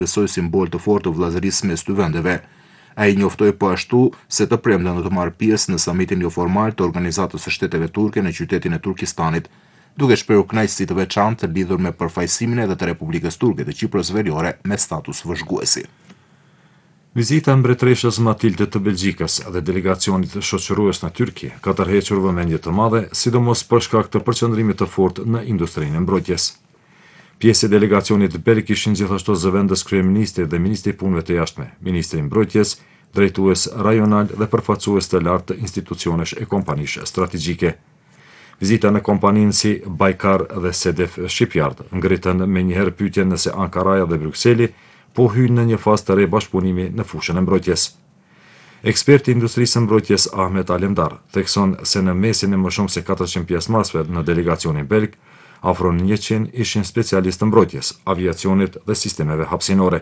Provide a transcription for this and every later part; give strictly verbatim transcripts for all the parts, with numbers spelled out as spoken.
besoj simbol të fortë të vëllazërisë mes dy vendeve. Ai njoftoi po ashtu se të premten do të marrë pjesë në samitin jo formal të Organizatës së Shteteve Turke në qytetin e Turkistanit, duke shprehur kënaqësi të veçantë lidhur me përfaqësimin edhe të Republikës Turke të Qipros Veriore me status vëzhguesi. Vizita e mbretëreshës Matilde të Belgjikës dhe delegacionit shoqërues në Tyrki ka tërhequr vëmendje të madhe, sidomos për shkak të përqendrimit të fortë në industrinë e mbrojtjes. Pjesë e delegacionit belg ishin gjithashtu zëvendës kryeministri dhe ministri i punëve të jashtme, ministri i mbrojtjes, drejtues rajonal dhe përfaqësues të lartë të institucionesh e kompanish strategjike. Vizita në kompaninë si Baykar dhe Sedef Shipyard ngritën me njëherë pyetjen nëse Ankaraja dhe Brukseli po hynë në një fazë të re bashkëpunimi në fushën e mbrojtjes. Eksperti i industrisë së mbrojtjes Ahmet Alemdar thekson se në mesin e më shumë se katërqind pjesëmarrësve në delegacionin belg, afro njëqind ishin specialistë të mbrojtjes, aviacionit dhe sistemeve hapësinore.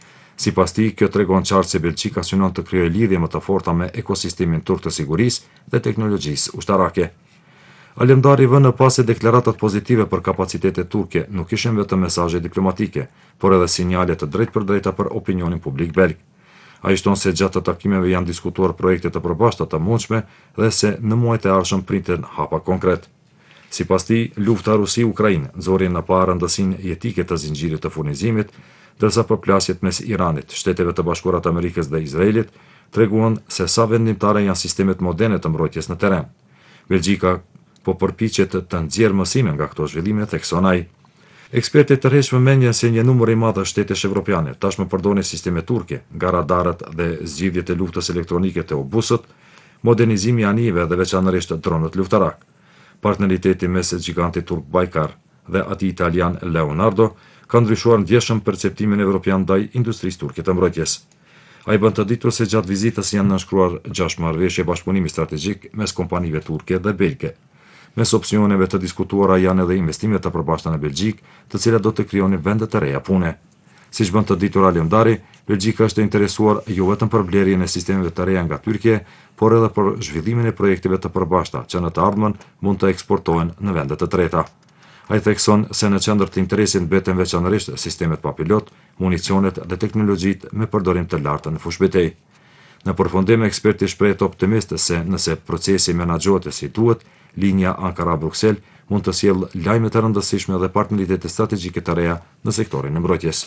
Sipas tij, kjo tregon qartë se Belgjika synon të krijojë lidhje më të forta me ekosistemin turk të sigurisë dhe teknologjisë ushtarake. Alemdari vënë pas se deklaratat pozitive për kapacitetet turke nuk ishin vetëm mesazhe diplomatike, por edhe sinjale të drejtë për drejta për opinionin publik belg. Ai shton se gjatë të takimeve janë diskutuar projekte të përbashkëta të mundshme dhe se në muajt e ardhshëm priten hapa konkret. Sipas tij, lufta Rusi-Ukrainë nxorri në pa rëndësinë jetike të zinxhirit të furnizimit, ndërsa përplasjet mes Iranit, Shteteve të Bashkuara të Amerikës dhe Izraelit treguan se sa vendimtare janë sistemet moderne të mbrojtjes në teren. Belgjika po përpiqet të nxjerrë mësime nga këto zhvillime, thekson ai. Ekspertët tërheq vëmendjen se një numër i madh shtetesh evropiane tashmë përdorin sisteme turke, nga radarët dhe zgjidhjet e luftës elektronike të obusët, modernizimi i anijeve dhe veçanërisht dronët luftarak. Partneriteti mes gigantit turk Baykar dhe atij italian Leonardo ka ndryshuar ndjeshëm perceptimin evropian ndaj industrisë turke të mbrojtjes. Ai bën të ditur se gjatë vizitës janë nënshkruar gjashtë marrëveshje bashkëpunimi strategjik mes kompanive turke dhe belge. Mes opsioneve të diskutuara janë edhe investimet të përbashkëta në Belgjik, të cilat do të krijonin vende të reja pune. Siç bën të ditur Alemdari, Belgjika është e interesuar jo vetëm për blerjen e sistemeve të reja nga Tyrkia, por edhe për zhvillimin e projekteve të përbashkëta që në të ardhmen mund të eksportohen në vende të treta. Ai thekson se në qendër të interesit mbeten veçanërisht sistemet pa pilot, municionet dhe teknologjitë me përdorim të lartë në fushbetej. Në përfundim, eksperti shprehet optimist se nëse procesi menaxhohet si duhet, linja Ankara-Bruksel mund të sjellë lajme të rëndësishme dhe partneritete strategjike të reja në sektorin e mbrojtjes.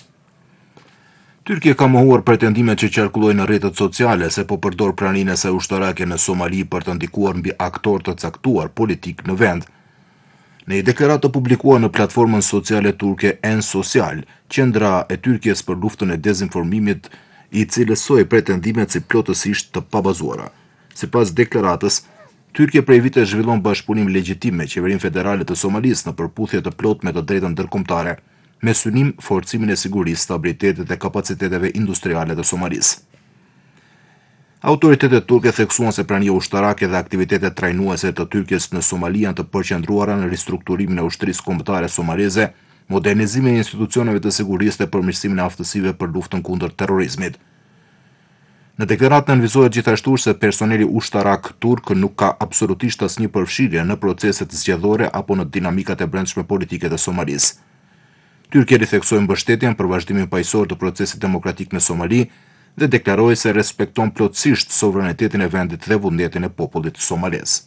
Tyrkia ka mohuar pretendimet që qarkullojnë në rrjetet sociale se po përdor praninë e saj ushtarake në Somali për të ndikuar mbi aktor të caktuar politik në vend. Në një deklaratë të publikuar në platformën sociale turke En Social, qendra e Tyrkisë për luftën e dezinformimit i cilësoi pretendimet si plotësisht të pabazuara. Sipas deklaratës, Tyrkia prej vite zhvillon bashkëpunim legjitim me qeverinë federale të Somalisë në përputhje të plotë me të drejtën ndërkombëtare, me synim forcimin e sigurisë, stabilitetit dhe kapaciteteve industriale të Somalisë. Autoritetet turke theksuan se prania ushtarake dhe aktivitetet trajnuese të Tyrkisë në Somali janë të përqendruara në ristrukturimin e ushtrisë kombëtare somalize, modernizimin e institucioneve të sigurisë dhe përmirësimin e aftësive për luftën kundër terrorizmit. Në deklaratë nënvizohet gjithashtu se personeli ushtarak turk nuk ka absolutisht asnjë përfshirje në proceset zgjedhore apo në dinamikat e brendshme politike të Somalisë. Tyrkia ritheksoi mbështetjen për vazhdimin paqësor të procesit demokratik në Somali dhe deklaroi se respekton plotësisht sovranitetin e vendit dhe vullnetin e popullit somalez.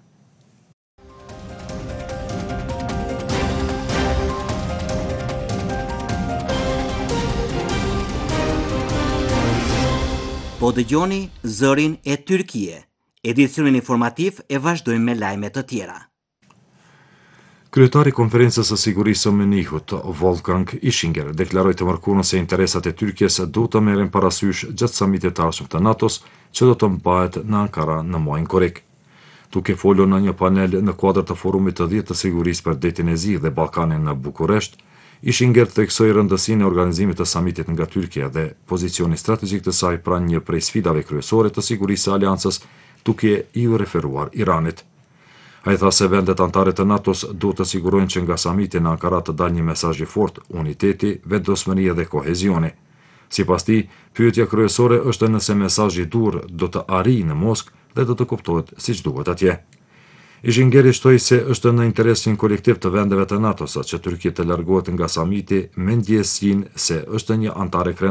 Po dëgjoni Zërin e Tyrkie. Edicionin informativ e vazhdojmë me lajme të tjera. Kryetari i Konferencës së Sigurisë së Menihut, Wolfgang Ischinger, deklaroi të mërkurën se interesat e Tyrkisë duhet të merren parasysh gjatë samitit të ardhshëm të NATO-s, që do të mbahet në Ankara në muajin korrik. Duke folur në një panel në kuadër të forumit të dhjetë të sigurisë për detin e zi dhe Ballkanin në Bukuresht, Ischinger theksoi rëndësinë e organizimit të samitit nga Tyrkia dhe pozicionin strategjik të saj pranë një prej sfidave kryesore të sigurisë së aleancës, duke i u referuar Iranit. Ai tha se vendet anëtare të NATO-s duhet të sigurojnë që nga samiti në Ankara të dalë një mesazh i fortë, uniteti, vendosmëria dhe kohezioni. Sipas tij, pyetja kryesore është nëse mesazhi i dur do të arrijë në Moskë dhe do të kuptohet siç duhet atje. Ishingeri shtoi se është në interesin kolektiv të vendeve të NATO-s që Turqia të largohet nga samiti me ndjesinë se është një antare